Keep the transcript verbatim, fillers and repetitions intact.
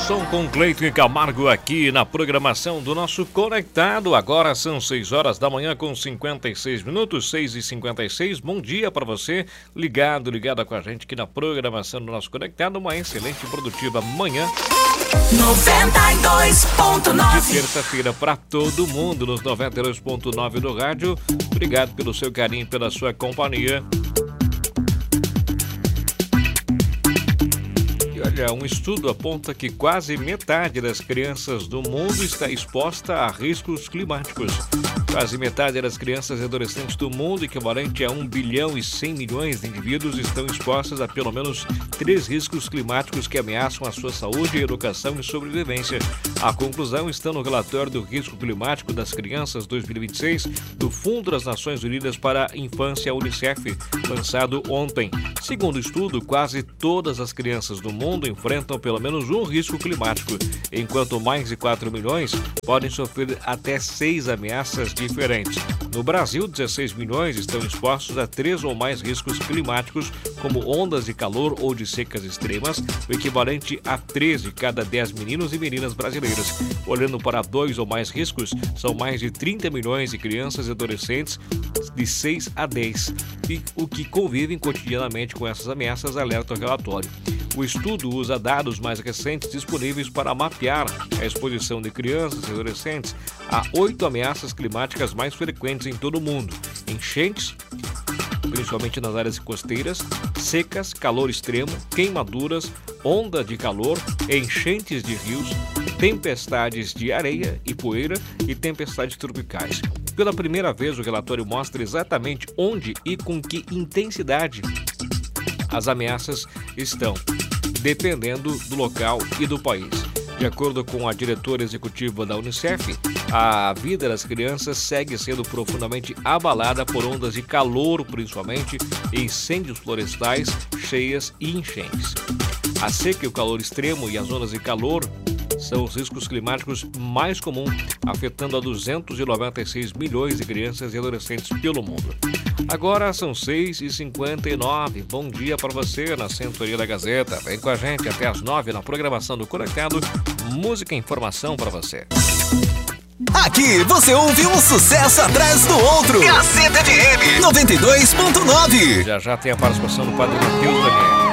som com Cleiton e Camargo aqui na programação do nosso Conectado. Agora são seis horas da manhã com cinquenta e seis minutos, seis e cinquenta e seis. Bom dia para você, ligado, ligada com a gente aqui na programação do nosso Conectado. Uma excelente e produtiva manhã. noventa e dois ponto nove. De terça-feira para todo mundo nos noventa e dois ponto nove do rádio. Obrigado pelo seu carinho, pela sua companhia. Olha, um estudo aponta que quase metade das crianças do mundo está exposta a riscos climáticos. Quase metade das crianças e adolescentes do mundo, equivalente a um bilhão e cem milhões de indivíduos, estão expostas a pelo menos três riscos climáticos que ameaçam a sua saúde, educação e sobrevivência. A conclusão está no relatório do Risco Climático das Crianças dois mil e vinte e seis do Fundo das Nações Unidas para a Infância, Unicef, lançado ontem. Segundo o estudo, quase todas as crianças do mundo enfrentam pelo menos um risco climático, enquanto mais de quatro milhões podem sofrer até seis ameaças diferentes. No Brasil, dezesseis milhões estão expostos a três ou mais riscos climáticos, como ondas de calor ou de secas extremas, o equivalente a três de cada dez meninos e meninas brasileiras. Olhando para dois ou mais riscos, são mais de trinta milhões de crianças e adolescentes de seis a dez, e o que convivem cotidianamente com essas ameaças, alerta o relatório. O estudo usa dados mais recentes disponíveis para mapear a exposição de crianças e adolescentes a oito ameaças climáticas mais frequentes em todo o mundo: enchentes, principalmente nas áreas costeiras, secas, calor extremo, queimaduras, onda de calor, enchentes de rios, tempestades de areia e poeira e tempestades tropicais. Pela primeira vez, o relatório mostra exatamente onde e com que intensidade as ameaças estão, dependendo do local e do país. De acordo com a diretora executiva da Unicef, a vida das crianças segue sendo profundamente abalada por ondas de calor, principalmente incêndios florestais, cheias e enchentes. A seca e o calor extremo e as ondas de calor são os riscos climáticos mais comuns, afetando a duzentos e noventa e seis milhões de crianças e adolescentes pelo mundo. Agora são seis e cinquenta e nove. Bom dia para você na Sintonia da Gazeta. Vem com a gente até as nove na programação do Conectado. Música e informação para você. Aqui você ouve um sucesso atrás do outro. Gazeta F M noventa e dois ponto nove. Já já tem a participação do Padre Matheus Daniel.